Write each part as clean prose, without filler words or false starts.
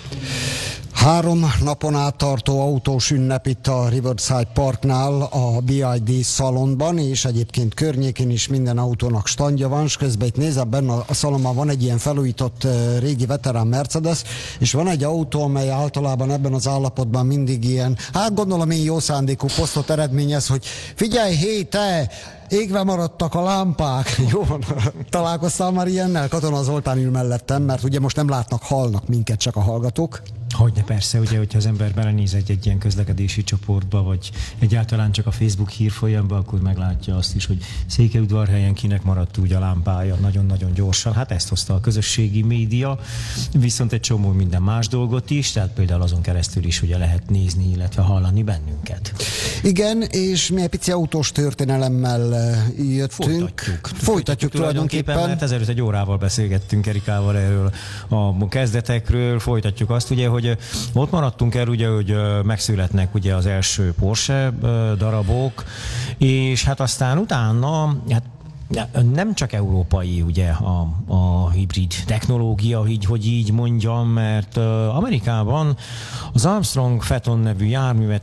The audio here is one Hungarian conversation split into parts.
3 napon át tartó autós ünnep itt a Riverside Parknál, a BYD szalonban, és egyébként környékén is minden autónak standja van, és közben itt nézem, benne a szalonban van egy ilyen felújított régi veterán Mercedes, és van egy autó, amely általában ebben az állapotban mindig ilyen, hát gondolom én jó szándékú posztot eredményez, hogy figyelj, hé te, égve maradtak a lámpák. Jó, találkoztál már ilyennel? Katona Zoltán ül mellettem, mert ugye most nem látnak, hallnak minket csak a hallgatók. Hogyne, persze, ugye, hogyha az ember belenéz egy ilyen közlekedési csoportba, vagy egyáltalán csak a Facebook hírfolyamba, akkor meglátja azt is, hogy Székelyudvarhelyen kinek maradt úgy a lámpája nagyon-nagyon gyorsan. Hát ezt hozta a közösségi média, viszont egy csomó minden más dolgot is, tehát például azon keresztül is ugye lehet nézni, illetve hallani bennünket. Igen, és mi egy pici autós történelemmel jöttünk. Folytatjuk tulajdonképpen. Mert ezelőtt egy órával beszélgettünk Erikával erről a kezdetekről, folytatjuk azt, ugye, hogy ott maradtunk el, ugye, hogy megszületnek ugye az első Porsche darabok, és hát aztán utána, hát nem csak európai ugye a hibrid technológia, hogy így mondjam, mert Amerikában az Armstrong Phaeton nevű járművet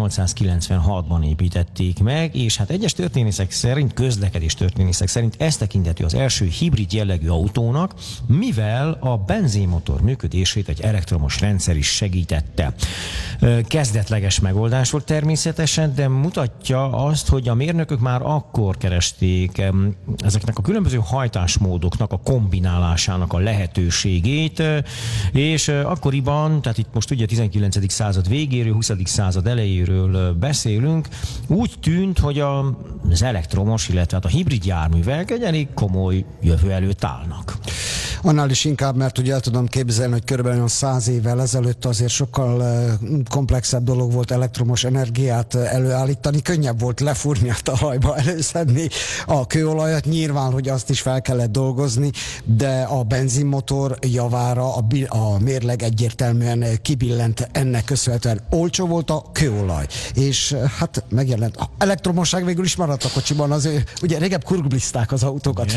1896-ban építették meg, és hát egyes történészek szerint, közlekedés történészek szerint ezt tekinthető az első hibrid jellegű autónak, mivel a benzinmotor működését egy elektromos rendszer is segítette. Kezdetleges megoldás volt természetesen, de mutatja azt, hogy a mérnökök már akkor keresték ezeknek a különböző hajtásmódoknak a kombinálásának a lehetőségét, és akkoriban, tehát itt most ugye 19. század végéről, 20. század elejéről beszélünk, úgy tűnt, hogy az elektromos, illetve hát a hibrid járművek egy elég komoly jövő előtt állnak. Annál is inkább, mert ugye el tudom képzelni, hogy körülbelül 100 évvel ezelőtt azért sokkal komplexebb dolog volt elektromos energiát előállítani, könnyebb volt lefúrni a talajba, előszedni a kőolajat, nyilván, hogy azt is fel kellett dolgozni, de a benzinmotor javára a mérleg egyértelműen kibillent ennek köszönhetően. Olcsó volt a kőolaj, és hát megjelent. A elektromosság végül is maradt a kocsiban, ugye régebb kurglizták az autókat,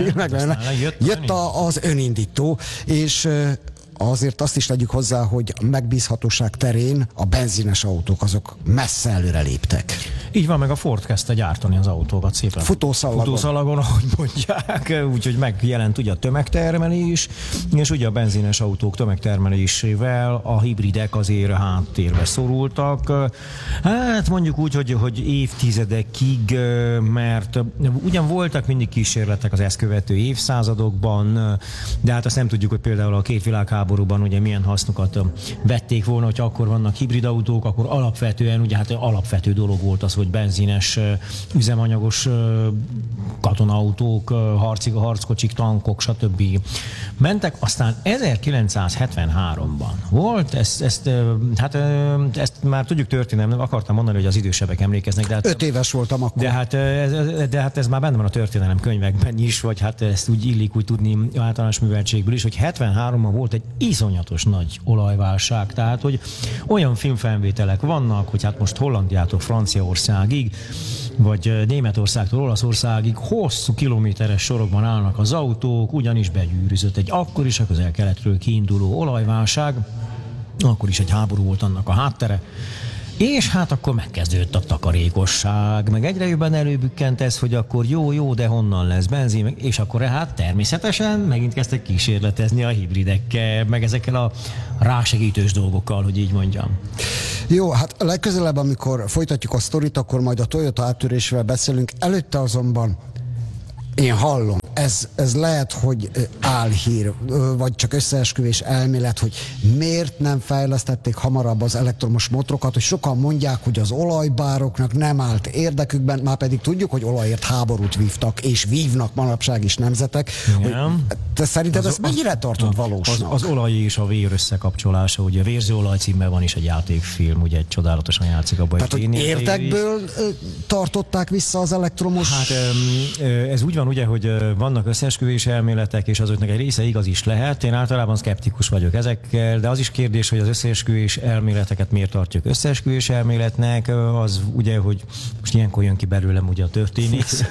jött az önindító, és azért azt is tegyük hozzá, hogy megbízhatóság terén a benzines autók azok messze előre léptek. Így van, meg a Ford kezdte gyártani az autókat szépen. Futószalagon, ahogy mondják, úgyhogy megjelent ugye a tömegtermelés, és ugye a benzines autók tömegtermelésével a hibridek azért háttérbe szorultak. Hát mondjuk úgy, hogy évtizedekig, mert ugyan voltak mindig kísérletek az ezt követő évszázadokban, de hát azt nem tudjuk, hogy például a két világháborúban ugye milyen hasznokat vették volna, hogy akkor vannak hibrid autók, akkor alapvetően, ugye hát alapvető dolog volt az, hogy benzines, üzemanyagos katonautók, harckocsik, tankok, stb. Mentek, aztán 1973-ban volt, ezt már tudjuk történelem, akartam mondani, hogy az idősebbek emlékeznek. De hát, 5 éves voltam akkor. De hát ez már benne van a történelem könyvekben is, vagy hát ezt úgy illik úgy tudni általános műveltségből is, hogy 73-ban volt egy iszonyatos nagy olajválság, tehát hogy olyan filmfelvételek vannak, hogy hát most Hollandiától Franciaországig, vagy Németországtól Olaszországig hosszú kilométeres sorokban állnak az autók, ugyanis begyűrűzött egy akkor is a közel-keletről kiinduló olajválság, akkor is egy háború volt annak a háttere, és hát akkor megkezdődött a takarékosság, meg egyre jobban előbükkent ez, hogy akkor jó, de honnan lesz benzin, és akkor hát természetesen megint kezdtek kísérletezni a hibridekkel, meg ezekkel a rásegítős dolgokkal, hogy így mondjam. Jó, hát legközelebb, amikor folytatjuk a sztorit, akkor majd a Toyota áttörésről beszélünk. Előtte azonban én hallom, ez lehet, hogy álhír, vagy csak összeesküvés elmélet, hogy miért nem fejlesztették hamarabb az elektromos motorokat, hogy sokan mondják, hogy az olajbároknak nem állt érdekükben, már pedig tudjuk, hogy olajért háborút vívtak, és vívnak manapság is nemzetek. Te szerinted ezt mennyire tartod valósnak? Az olaj és a vér összekapcsolása, ugye a Vérzőolaj címben van is egy játékfilm, ugye egy csodálatosan játszik abban. Tehát, hogy értekből tartották vissza az elektromos... Hát ez úgy van, ugye, hogy vannak összeesküvés elméletek, és azoknak egy része igaz is lehet. Én általában szkeptikus vagyok ezekkel, de az is kérdés, hogy az összeesküvés elméleteket miért tartjuk összeesküvés elméletnek, az ugye, hogy most ilyenkor jön ki belőlem ugye a történész,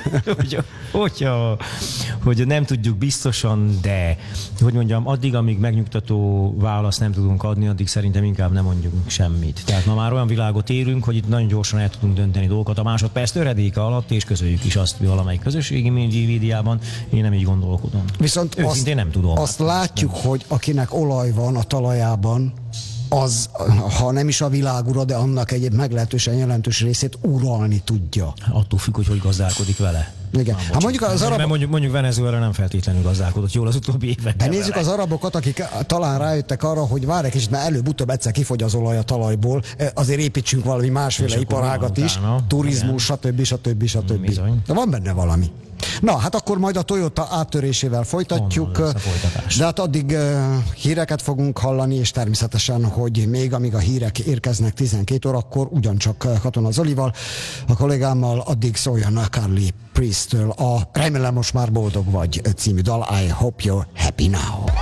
hogy nem tudjuk biztosan, de hogy mondjam, addig, amíg megnyugtató választ nem tudunk adni, addig szerintem inkább nem mondjunk semmit. Tehát ma már olyan világot élünk, hogy itt nagyon gyorsan el tudunk dönteni dolgokat a másodperc töredéke alatt, és közöljük is azt valamelyik közösségi médiában. Én nem így gondolkodom. Viszont őszintén nem tudom. Azt látjuk, hogy akinek olaj van a talajában, az, ha nem is a világura, de annak egy meglehetősen jelentős részét uralni tudja. Attól függ, hogy gazdálkodik vele. Igen. Hát mondjuk az arabok... mondjuk Venezuela nem feltétlenül gazdálkodott jól az utóbbi években. De nézzük az arabokat, akik talán rájöttek arra, hogy várj egy kicsit, mert előbb-utóbb egyszer kifogy az olaj a talajból, azért építsünk valami másféle iparágat is, turizmus, stb. De van benne valami. Na, hát akkor majd a Toyota áttörésével folytatjuk, de hát addig híreket fogunk hallani, és természetesen, hogy még amíg a hírek érkeznek 12 órakor, ugyancsak Katona Zolival, a kollégámmal, addig szóljon a Carly Priest-től a Remélem most már boldog vagy című dal, I Hope You're Happy Now.